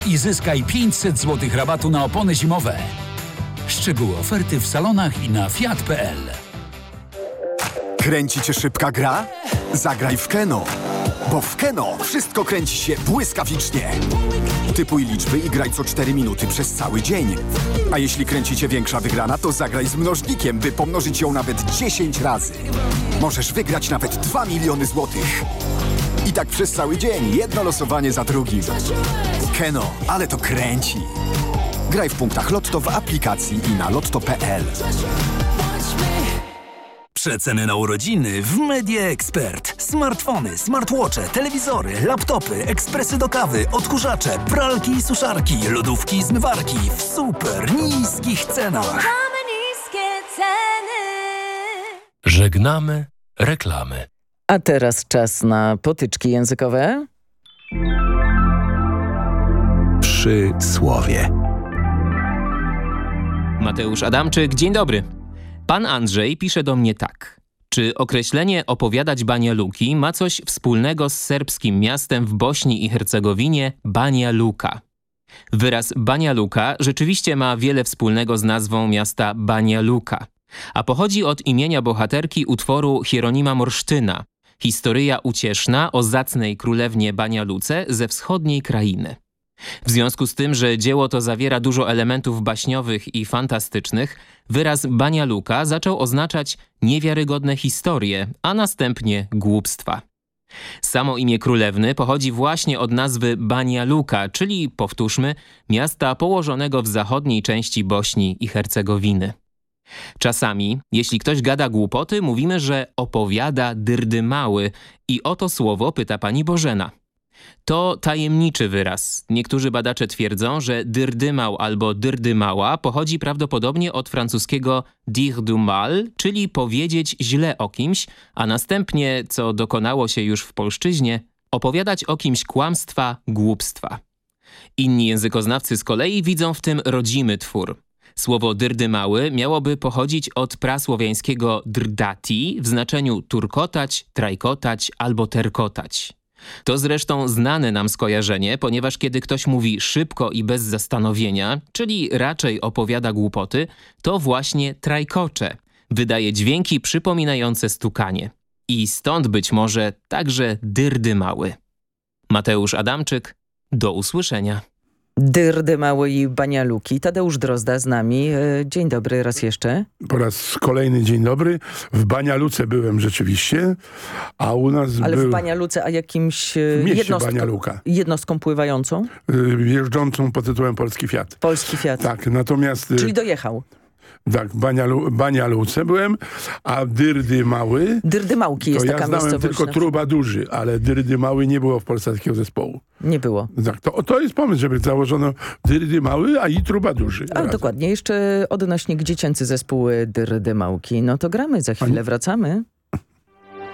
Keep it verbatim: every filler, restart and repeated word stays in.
i zyskaj pięćset złotych rabatu na opony zimowe. Szczegóły oferty w salonach i na fiat kropka p l. Kręci cię szybka gra? Zagraj w Keno. Bo w Keno wszystko kręci się błyskawicznie. Typuj liczby i graj co cztery minuty przez cały dzień. A jeśli kręci cię większa wygrana, to zagraj z mnożnikiem, by pomnożyć ją nawet dziesięć razy. Możesz wygrać nawet dwa miliony złotych. I tak przez cały dzień, jedno losowanie za drugim. Keno, ale to kręci. Graj w punktach Lotto w aplikacji i na lotto kropka p l. Przeceny na urodziny w Media Expert. Smartfony, smartwatche, telewizory, laptopy, ekspresy do kawy, odkurzacze, pralki i suszarki, lodówki i zmywarki w super niskich cenach. Mamy niskie ceny. Żegnamy reklamy. A teraz czas na potyczki językowe. Przysłowie. Mateusz Adamczyk, dzień dobry. Pan Andrzej pisze do mnie tak. Czy określenie opowiadać Banja Luki ma coś wspólnego z serbskim miastem w Bośni i Hercegowinie Banja Luka? Wyraz Banja Luka rzeczywiście ma wiele wspólnego z nazwą miasta Banja Luka, a pochodzi od imienia bohaterki utworu Hieronima Morsztyna, historyja ucieszna o zacnej królewnie Banja Luce ze wschodniej krainy. W związku z tym, że dzieło to zawiera dużo elementów baśniowych i fantastycznych, wyraz Banja Luka zaczął oznaczać niewiarygodne historie, a następnie głupstwa. Samo imię królewny pochodzi właśnie od nazwy Banja Luka, czyli, powtórzmy, miasta położonego w zachodniej części Bośni i Hercegowiny. Czasami, jeśli ktoś gada głupoty, mówimy, że opowiada dyrdymały i o to słowo pyta pani Bożena. To tajemniczy wyraz. Niektórzy badacze twierdzą, że dyrdymał albo dyrdymała pochodzi prawdopodobnie od francuskiego dire du mal, czyli powiedzieć źle o kimś, a następnie, co dokonało się już w polszczyźnie, opowiadać o kimś kłamstwa, głupstwa. Inni językoznawcy z kolei widzą w tym rodzimy twór. Słowo dyrdymały miałoby pochodzić od prasłowiańskiego drdati w znaczeniu turkotać, trajkotać albo terkotać. To zresztą znane nam skojarzenie, ponieważ kiedy ktoś mówi szybko i bez zastanowienia, czyli raczej opowiada głupoty, to właśnie trajkocze. Wydaje dźwięki przypominające stukanie. I stąd być może także dyrdymały. Mateusz Adamczyk, do usłyszenia. Dyrdymały i Banja Luki. Tadeusz Drozda z nami. Dzień dobry raz jeszcze. Po raz kolejny dzień dobry. W Banja Luce byłem rzeczywiście, a u nas Ale był... w Banja Luce, a jakimś jednostką, Banja Luka. jednostką pływającą? Jeżdżącą pod tytułem Polski Fiat. Polski Fiat. Tak, natomiast... Czyli dojechał. Tak, Banja, Lu, Banja Luce byłem, a Dyrdymały... Dyrdymały jest to taka ja znałem miejscowość. tylko Trubadurzy, ale Dyrdymały nie było w Polsce takiego zespołu. Nie było. Tak, to, to jest pomysł, żeby założono Dyrdymały, a i Trubadurzy. A dokładnie, jeszcze odnośnik dziecięcy zespół Dyrdymałki. No to gramy, za chwilę wracamy.